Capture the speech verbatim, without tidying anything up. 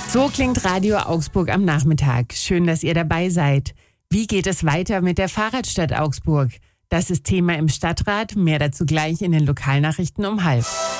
So klingt Radio Augsburg am Nachmittag. Schön, dass ihr dabei seid. Wie geht es weiter mit der Fahrradstadt Augsburg? Das ist Thema im Stadtrat. Mehr dazu gleich in den Lokalnachrichten um halb.